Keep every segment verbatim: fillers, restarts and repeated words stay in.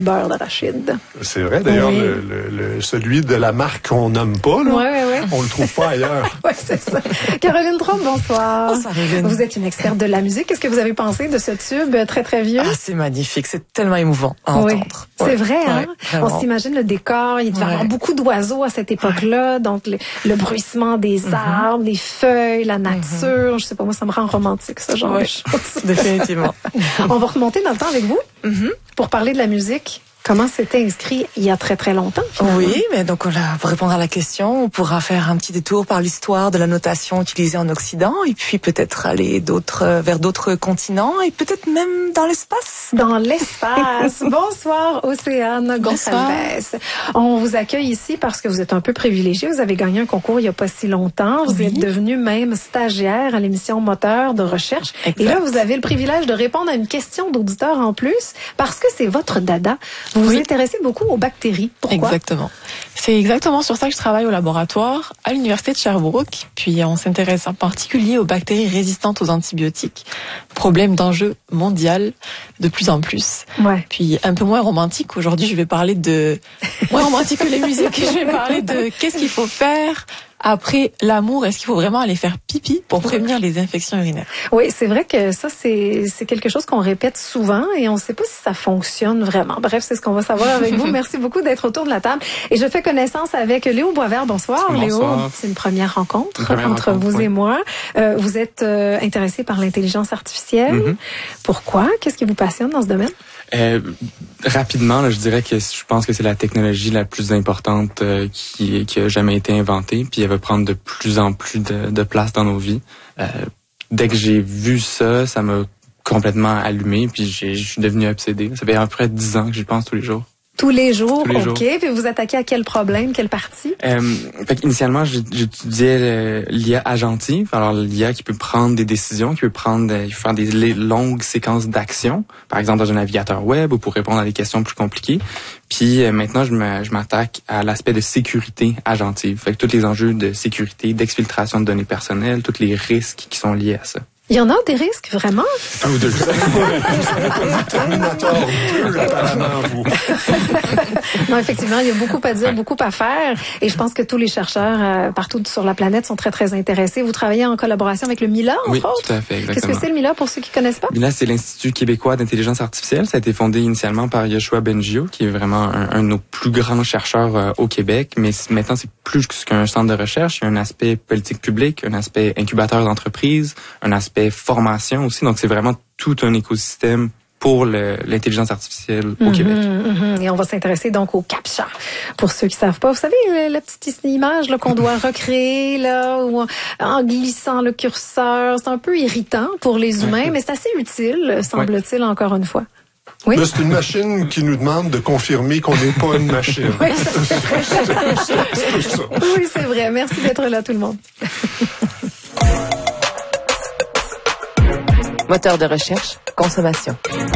beurre d'arachide. C'est vrai, d'ailleurs, oui. le, le, le, celui de la marque qu'on nomme pas, là, ouais, ouais, ouais. on le trouve pas ailleurs. Oui, c'est ça. Caroline Trompe, bonsoir. Bonsoir, Hélène. Vous êtes une experte de la musique. Qu'est-ce que vous avez pensé de ce tube très, très vieux? Ah, c'est magnifique. C'est tellement émouvant à oui. entendre. C'est ouais. vrai, hein? Ouais, on s'imagine le décor. Il devait y ouais. avoir beaucoup d'oiseaux à cette époque-là. Donc, le, le bruissement des mm-hmm. arbres, les feuilles, la nature. Mm-hmm. Je sais pas, moi, ça me rend romantique, ce genre ouais. de choses. Définitivement. On va remonter dans le temps avec vous mm-hmm. pour parler de la musique. Comment c'était inscrit il y a très très longtemps? Finalement. Oui, mais donc là, pour répondre à la question, on pourra faire un petit détour par l'histoire de la notation utilisée en Occident et puis peut-être aller d'autres vers d'autres continents et peut-être même dans l'espace. Dans l'espace. Bonsoir Océane Gonçalves. On vous accueille ici parce que vous êtes un peu privilégié. Vous avez gagné un concours il y a pas si longtemps. Vous oui. êtes devenu même stagiaire à l'émission Moteur de recherche. Exact. Et là, vous avez le privilège de répondre à une question d'auditeur en plus parce que c'est votre dada. Vous oui. vous intéressez beaucoup aux bactéries. Pourquoi? Exactement. C'est exactement sur ça que je travaille au laboratoire à l'université de Sherbrooke. Puis on s'intéresse en particulier aux bactéries résistantes aux antibiotiques. Problème d'enjeu mondial de plus en plus. Ouais. Puis un peu moins romantique. Aujourd'hui, je vais parler de moins romantique que les musiques. Je vais parler de qu'est-ce qu'il faut faire après l'amour. Est-ce qu'il faut vraiment aller faire pipi pour prévenir les infections urinaires? Oui, c'est vrai que ça, c'est c'est quelque chose qu'on répète souvent et on ne sait pas si ça fonctionne vraiment. Bref, c'est ce qu'on va savoir avec vous. Merci beaucoup d'être autour de la table. Et je fais connaissance avec Léo Boisvert. Bonsoir, Bonsoir. Léo. C'est une première rencontre une première entre rencontre, vous oui. et moi. Euh, vous êtes euh, intéressé par l'intelligence artificielle. Mm-hmm. Pourquoi? Qu'est-ce qui vous passionne dans ce domaine? Euh, rapidement, là, je dirais que je pense que c'est la technologie la plus importante euh, qui, qui a jamais été inventée, puis elle va prendre de plus en plus de, de place dans nos vies. Euh, dès que j'ai vu ça, ça m'a complètement allumé, puis j'ai, je suis devenu obsédé. Ça fait à peu près dix ans que j'y pense tous les jours. Tous les jours, Tous les OK. jours. Puis vous attaquez à quel problème, quelle partie? Euh, fait initialement, j'étudiais l'I A agentive. Alors, l'I A qui peut prendre des décisions, qui peut prendre, faire des longues séquences d'actions, par exemple dans un navigateur web ou pour répondre à des questions plus compliquées. Puis euh, maintenant, je me, je m'attaque à l'aspect de sécurité agentive. Fait que tous les enjeux de sécurité, d'exfiltration de données personnelles, tous les risques qui sont liés à ça. Il y en a des risques, vraiment? Un ou deux. Vous avez pas Terminator deux, apparemment, vous. Non, effectivement, il y a beaucoup à dire, beaucoup à faire. Et je pense que tous les chercheurs euh, partout sur la planète sont très, très intéressés. Vous travaillez en collaboration avec le MILA, entre oui, autres? Oui, tout à fait, exactement. Qu'est-ce que c'est le MILA pour ceux qui connaissent pas? MILA, c'est l'Institut québécois d'intelligence artificielle. Ça a été fondé initialement par Yoshua Bengio, qui est vraiment un, un de nos plus grands chercheurs euh, au Québec. Mais maintenant, c'est plus qu'un centre de recherche. Il y a un aspect politique publique, un aspect incubateur d'entreprise, un aspect formation aussi. Donc, c'est vraiment tout un écosystème pour le, l'intelligence artificielle au mm-hmm, Québec. Mm-hmm. Et on va s'intéresser donc au CAPTCHA. Pour ceux qui savent pas, vous savez, la, la petite image là, qu'on doit recréer là, ou en, en glissant le curseur, c'est un peu irritant pour les humains, mais c'est assez utile, semble-t-il, encore une fois. Oui. Là, c'est une machine qui nous demande de confirmer qu'on n'est pas une machine. Oui, c'est ça. Oui, c'est vrai. Merci d'être là, tout le monde. Moteur de recherche, consommation.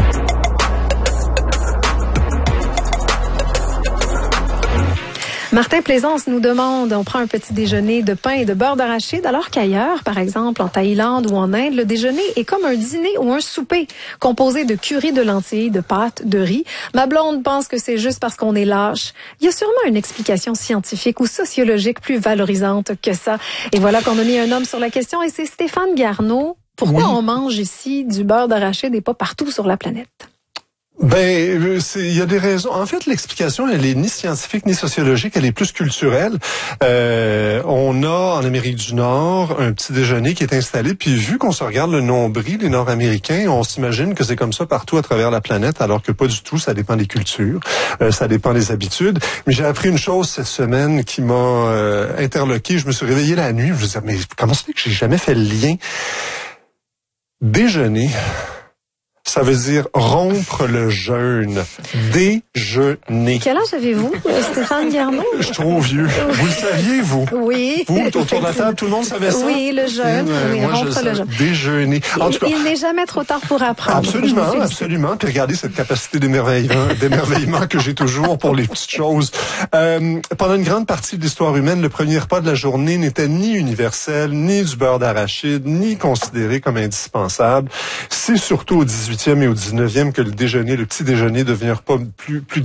Martin Plaisance nous demande, on prend un petit déjeuner de pain et de beurre d'arachide, alors qu'ailleurs, par exemple en Thaïlande ou en Inde, le déjeuner est comme un dîner ou un souper, composé de curry de lentilles, de pâtes, de riz. Ma blonde pense que c'est juste parce qu'on est lâche. Il y a sûrement une explication scientifique ou sociologique plus valorisante que ça. Et voilà qu'on a mis un homme sur la question et c'est Stéphane Garneau. Pourquoi oui. on mange ici du beurre d'arachide et pas partout sur la planète? Ben, il y a des raisons. En fait, l'explication, elle est ni scientifique ni sociologique, elle est plus culturelle. Euh, on a en Amérique du Nord un petit déjeuner qui est installé, puis vu qu'on se regarde le nombril des Nord-Américains, on s'imagine que c'est comme ça partout à travers la planète, alors que pas du tout. Ça dépend des cultures, euh, ça dépend des habitudes. Mais j'ai appris une chose cette semaine qui m'a euh, interloqué. Je me suis réveillé la nuit. Je me disais, mais comment ça fait que j'ai jamais fait le lien? Déjeuner, ça veut dire rompre le jeûne. Déjeuner. Quel âge avez-vous, Stéphane Garneau? Je suis trop vieux. Vous le saviez, vous? Oui. Vous, autour de la table, tout le monde savait ça? Oui, le jeûne. Euh, oui, moi, rompre je le jeûne. Déjeuner. En tout cas, il n'est jamais trop tard pour apprendre. Absolument, absolument. Puis regardez cette capacité d'émerveillement, d'émerveillement que j'ai toujours pour les petites choses. Euh, pendant une grande partie de l'histoire humaine, le premier repas de la journée n'était ni universel, ni du beurre d'arachide, ni considéré comme indispensable. C'est surtout au dix-huitième dix-huitième et au dix-neuvième que le déjeuner, le petit déjeuner devient pas plus plus